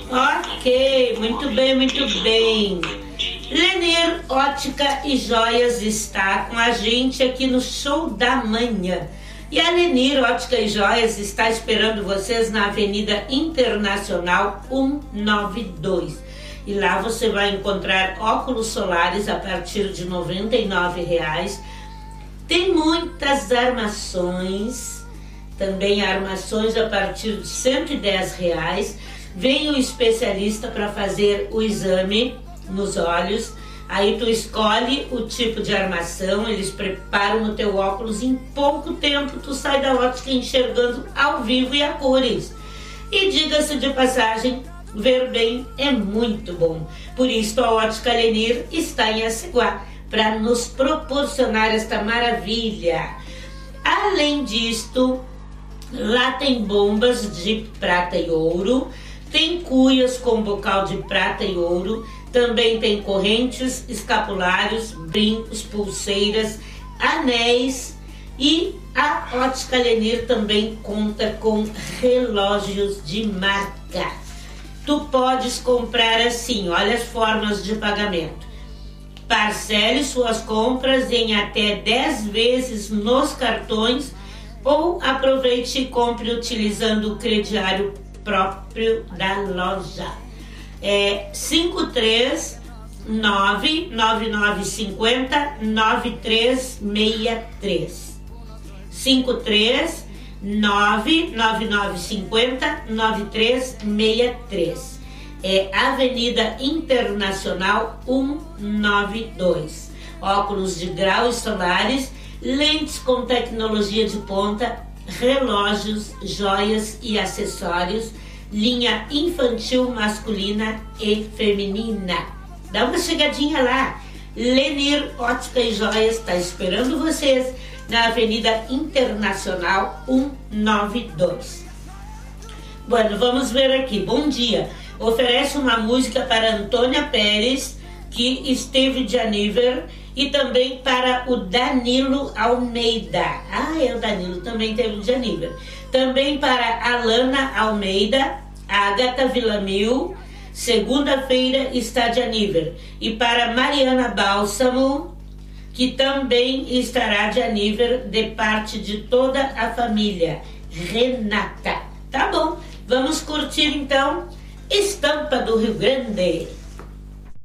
Ok, muito bem, muito bem. Lenir Ótica e Joias está com a gente aqui no Show da Manhã. E a Lenir Ótica e Joias está esperando vocês na Avenida Internacional 192. E lá você vai encontrar óculos solares a partir de R$ 99,00. Tem muitas armações, também armações a partir de R$ 110,00. Vem o especialista para fazer o exame nos olhos. Aí tu escolhe o tipo de armação, eles preparam o teu óculos, em pouco tempo tu sai da ótica enxergando ao vivo e a cores. E diga-se de passagem, ver bem é muito bom. Por isso a Ótica Lenir está em Aceguá, para nos proporcionar esta maravilha. Além disto, lá tem bombas de prata e ouro, tem cuias com bocal de prata e ouro, também tem correntes, escapulários, brincos, pulseiras, anéis, e a Ótica Lenir também conta com relógios de marca. Tu podes comprar assim, olha as formas de pagamento. Parcele suas compras em até 10 vezes nos cartões ou aproveite e compre utilizando o crediário próprio da loja. 539-9950-9363. 539-9950-9363. É Avenida Internacional 192. Óculos de grau e solares, lentes com tecnologia de ponta, relógios, joias e acessórios, linha infantil, masculina e feminina. Dá uma chegadinha lá. Lenir Ótica e Joias está esperando vocês na Avenida Internacional 192. Bueno, vamos ver aqui. Bom dia. Oferece uma música para Antônia Pérez, que esteve de aniversário, e também para o Danilo Almeida. O Danilo também teve de aniversário. Também para Alana Almeida, Agatha Villamil, segunda-feira está de aniversário. E para Mariana Bálsamo, que também estará de aniversário, de parte de toda a família. Renata. Tá bom, vamos curtir então Estampa do Rio Grande.